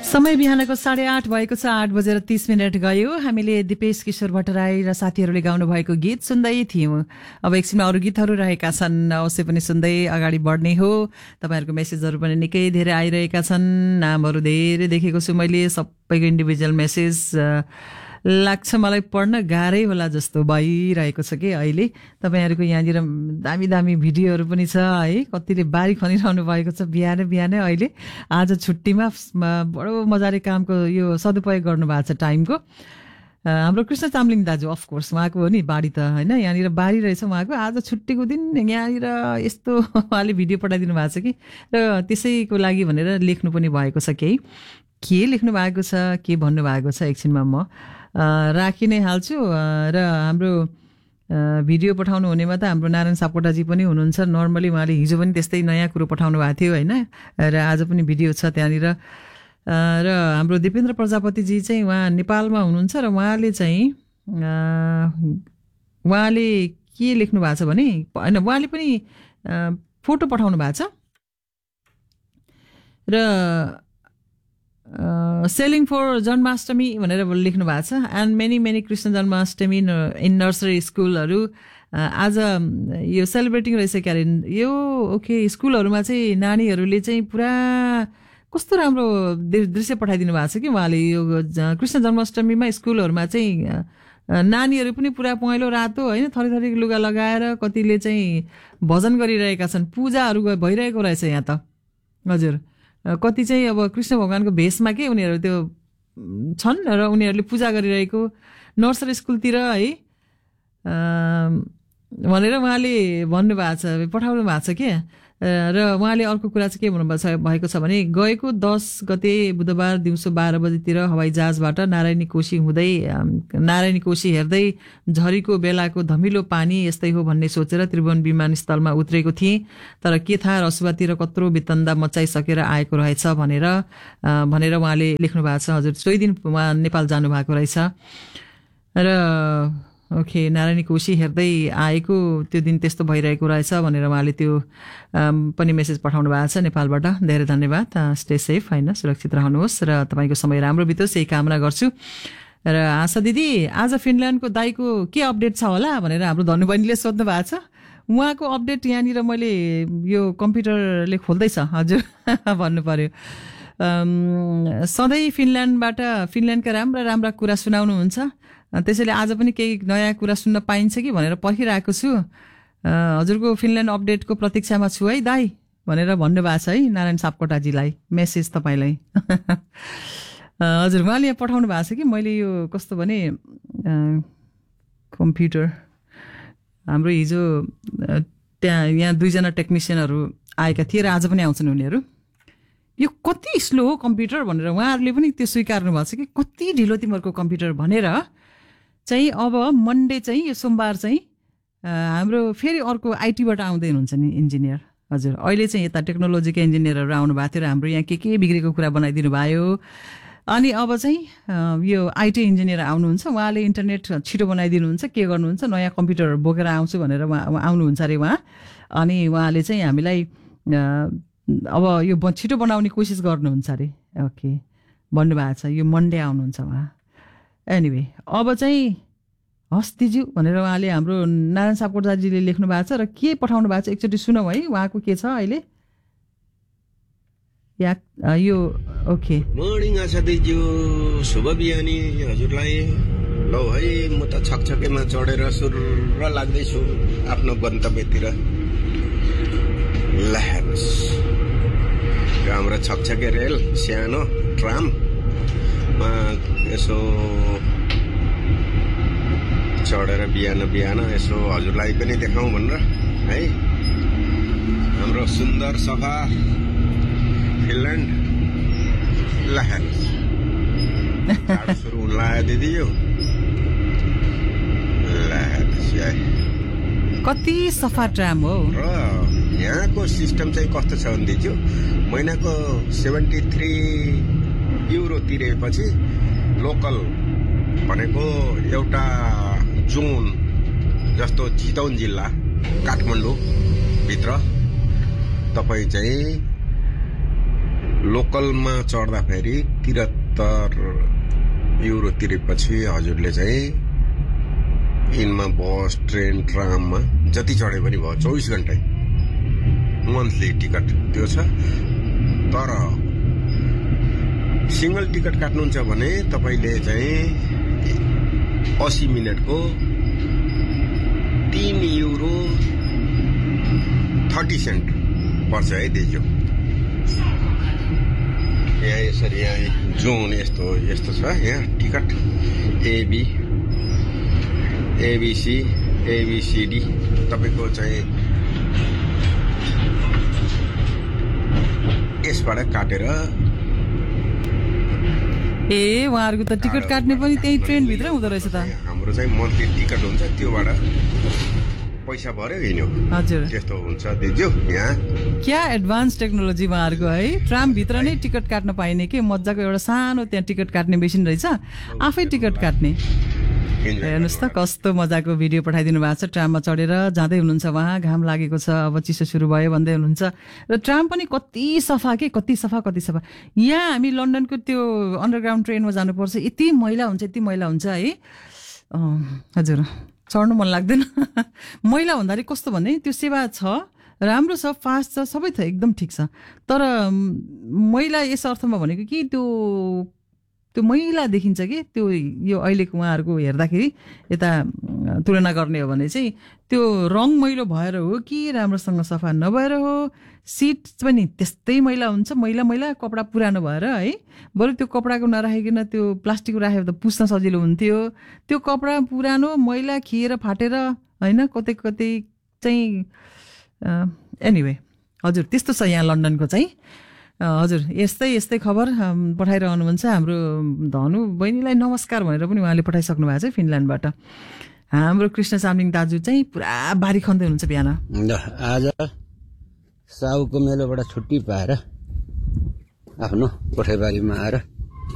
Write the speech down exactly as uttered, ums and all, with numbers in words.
समय बिहानको साढे आठ भएको छ। आठ बजेर तीस मिनट गयो। हामीले दिपेश किशोर भट्टराई र साथीहरूले गाउनु भएको गीत सुन्दै थियौं। अब एकछिनमा अरू गीतहरू रहेका छन्, अवश्य पनि सुन्दै अगाडि बढ्ने हो। तपाईहरुको मेसेजहरू पनि निकै धेरै आइरहेका छन्। नामहरू धेरै देखेको छु मैले, सबैको इन्डिभिजुअल मेसेज लाग्छ मलाई पढ्न गाह्रै होला जस्तो भइरहेको छ कि अहिले। तपाईहरुको यहाँनिर दामी दामी भिडियोहरू पनि छ है, कतिले बारी खनिरहनु भएको छ बिहानै बिहानै। अहिले आज छुट्टीमा बडो मजाले कामको यो सदुपयोग गर्नु भएको छ टाइमको। हाम्रो कृष्ण चामलिङ दाजु अफ कोर्स उहाँको हो नि बारी त हैन, यहाँनिर बारी रहेछ उहाँको। आज छुट्टीको दिन यहाँनिर यस्तो उहाँले भिडियो पठाइदिनु भएको छ कि, र त्यसैको लागि भनेर लेख्नु पनि भएको छ। केही के लेख्नु भएको छ, के भन्नु भएको छ एकछिनमा म राखि नै हाल्छु। र हाम्रो भिडियो पठाउनु हुनेमा त हाम्रो नारायण सापकोटाजी पनि हुनुहुन्छ। नर्मली उहाँले हिजो पनि त्यस्तै नयाँ कुरो पठाउनु भएको थियो हैन, र आज पनि भिडियो छ त्यहाँनिर। र हाम्रो दिपेन्द्र प्रजापतिजी चाहिँ उहाँ नेपालमा हुनुहुन्छ र उहाँले चाहिँ उहाँले के लेख्नु भएको छ भने हैन, उहाँले पनि फोटो पठाउनु भएको छ र सेलिङ फर जन्माष्टमी भनेर लेख्नु भएको छ। And many many Krishna Janmashtami in nursery स्कुलहरू आज यो सेलिब्रेटिङ रहेछ क्या अरे यो। ओके, स्कुलहरूमा चाहिँ नानीहरूले चाहिँ पुरा कस्तो राम्रो दृश्य पठाइदिनु भएको छ कि उहाँले। यो कृष्ण जन्माष्टमीमा स्कुलहरूमा चाहिँ नानीहरू पनि पुरा पहेँलो रातो होइन, थरी थरी लुगा लगाएर कतिले चाहिँ भजन गरिरहेका छन्, पूजाहरू भइरहेको रहेछ यहाँ त। हजुर, कति चाहिँ अब कृष्ण भगवानको भेषमा के उनीहरू त्यो छन् र उनीहरूले पूजा गरिरहेको नर्सरी स्कुलतिर है भनेर उहाँले भन्नुभएको छ, पठाउनु भएको छ क्या। र उहाँले अर्को कुरा चाहिँ के भन्नुभएको भएको छ भने गएको दस गते बुधबार दिउँसो बाह्र बजीतिर हवाई जहाजबाट नारायणी कोशी हुँदै नारायणी कोशी हेर्दै झरीको बेलाको धमिलो पानी यस्तै हो भन्ने सोचेर त्रिभुवन विमानस्थलमा उत्रेको थिएँ। तर के थाहा रसुवातिर कत्रो वितन्दा मचाइसकेर आएको रहेछ भनेर भनेर उहाँले लेख्नु भएको छ। हजुर, सोही दिन उहाँ नेपाल जानुभएको रहेछ। र ओके, नारायणी कोशी हेर्दै आएको त्यो दिन त्यस्तो भइरहेको रहेछ भनेर उहाँले त्यो पनि मेसेज पठाउनु भएको छ नेपालबाट। धेरै धन्यवाद। स्टे सेफ होइन, सुरक्षित रहनुहोस् र तपाईँको समय राम्रो बितोस् यही कामना गर्छु। र आशा दिदी आज फिनल्यान्डको दाइको के अपडेट छ होला भनेर हाम्रो धनु बहिनीले सोध्नु भएको छ। उहाँको अपडेट यहाँनिर मैले यो कम्प्युटरले खोल्दैछ हजुर भन्नु पर्यो। सधैँ फिनल्यान्डबाट फिनल्यान्डका राम्रा राम्रा कुरा सुनाउनुहुन्छ, त्यसैले आज पनि केही नयाँ कुरा सुन्न पाइन्छ कि भनेर पर्खिरहेको छु। हजुरको फिनल्यान्ड अपडेटको प्रतीक्षामा छु है दाई भनेर भन्नुभएको छ है नारायण सापकोटाजीलाई मेसेज तपाईँलाई। हजुर, उहाँले पठाउनु भएको छ कि मैले यो कस्तो भने कम्प्युटर हाम्रो हिजो त्यहाँ यहाँ दुईजना टेक्निसियनहरू आएका थिए र आज पनि आउँछन् उनीहरू। यो कति स्लो हो कम्प्युटर भनेर उहाँहरूले पनि त्यो स्वीकार्नु भएको छ कि कति ढिलो तिमीहरूको कम्प्युटर भनेर चाहिँ। अब मन्डे चाहिँ यो सोमबार चाहिँ हाम्रो फेरि अर्को आइटीबाट आउँदै हुनुहुन्छ नि इन्जिनियर। हजुर, अहिले चाहिँ यता टेक्नोलोजीका इन्जिनियरहरू आउनु भएको थियो र हाम्रो यहाँ के के बिग्रेको कुरा बनाइदिनु भयो। अनि अब चाहिँ यो आइटी इन्जिनियर आउनुहुन्छ, उहाँले इन्टरनेट छिटो बनाइदिनुहुन्छ, के गर्नुहुन्छ नयाँ कम्प्युटरहरू बोकेर आउँछु भनेर उहाँ आउनुहुन्छ अरे उहाँ। अनि उहाँले चाहिँ हामीलाई अब यो छिटो बनाउने कोसिस गर्नुहुन्छ अरे। ओके, भन्नुभएको छ यो मन्डे आउनुहुन्छ उहाँ। एनिवे अब चाहिँ हस् दिजु भनेर उहाँले हाम्रो नारायण सापकोटाजीले लेख्नु भएको छ र के पठाउनु भएको छ एकचोटि सुनौँ है उहाँको के छ अहिले या यो। ओके, मर्निङ आशा दिजु, शुभ बिहानी हजुरलाई। लौ है, म त छकछकेमा चढेर सुरुर लाग्दैछु आफ्नो गन्तव्यतिर। ल हेर्नुहोस्, हाम्रो छकछके रेल सानो ट्राममा यसो चढेर बिहान बिहान यसो हजुरलाई पनि देखाउँ भनेर है। हाम्रो सुन्दर सफा फिनल्यान्ड। ल हेर्नुहोस्, सुरु हुन लाग्यो दिदी यो। ल हेर्नुहोस् कति सफा ट्राम हो। र यहाँको सिस्टम चाहिँ कस्तो छ भन्दैछु, महिनाको सेभेन्टी थ्री युरो तिरेपछि लोकल भनेको एउटा जोन जस्तो चितवन जिल्ला काठमाडौँ भित्र तपाईँ चाहिँ लोकलमा चढ्दाखेरि त्रिहत्तर युरो तिरेपछि हजुरले चाहिँ यिनमा बस ट्रेन ट्राममा जति चढे पनि भयो चौबिस घन्टै मन्थली टिकट त्यो छ। तर सिंगल टिकट काट्नुहुन्छ भने तपाईँले चाहिँ अस्सी मिनटको तीन युरो थर्टी सेन्ट पर्छ है देख्यो। यहाँ यसरी यहाँ जोन यस्तो यस्तो छ यहाँ टिकट एबी एबिसी एबिसिडी तपाईँको चाहिँ यसबाट काटेर ए उहाँहरूको त टिकट काट्ने पनि त्यही ट्रेनभित्र हुँदो रहेछ त। हाम्रो चाहिँ मन्थली टिकट हुन्छ त्योबाट पैसा भर्यो हिँड्यो। हजुर त्यस्तो हुन्छ देख्यो यहाँ क्या एडभान्स टेक्नोलोजी उहाँहरूको है। ट्रामभित्र नै टिकट काट्न पाइने के मजाको एउटा सानो त्यहाँ टिकट काट्ने मेसिन रहेछ आफै टिकट काट्ने। हेर्नुहोस् त कस्तो मजाको भिडियो पठाइदिनु भएको छ। ट्राममा चढेर जाँदै हुनुहुन्छ उहाँ घाम लागेको छ अब चिसो सुरु भयो भन्दै हुनुहुन्छ र ट्राम पनि कति सफा के कति सफा कति सफा। यहाँ हामी लन्डनको त्यो अन्डरग्राउन्ड ट्रेनमा जानुपर्छ यति मैला हुन्छ यति मैला हुन्छ है। हजुर चढ्नु मन लाग्दैन मैला हुँदाखेरि कस्तो भने त्यो सेवा छ राम्रो छ फास्ट छ सबै छ एकदम ठिक छ। तर मैला यस अर्थमा भनेको कि त्यो त्यो मैला देखिन्छ कि त्यो यो अहिलेको उहाँहरूको हेर्दाखेरि यता तुलना गर्ने हो भने चाहिँ त्यो रङ मैलो भएर हो कि राम्रोसँग सफा नभएर हो। सिट पनि त्यस्तै मैला हुन्छ मैला मैला कपडा पुरानो भएर है। बरु त्यो कपडाको नराखिकन त्यो प्लास्टिकको राखेर त पुस्न सजिलो हुन्थ्यो। त्यो कपडा पुरानो मैला खिएर फाटेर होइन कतै कतै चाहिँ एनिवे हजुर त्यस्तो छ यहाँ लन्डनको चाहिँ। हजुर यस्तै यस्तै खबर पठाइरहनुहुन्छ। हाम्रो धनु बहिनीलाई नमस्कार भनेर पनि उहाँले पठाइसक्नु भएको छ फिनल्यान्डबाट। हाम्रो कृष्ण सामलिङ दाजु चाहिँ पुरा बारी खन्दै हुनुहुन्छ बिहान। आज साउको मेलोबाट छुट्टी पाएर आफ्नो कोठेबारीमा आएर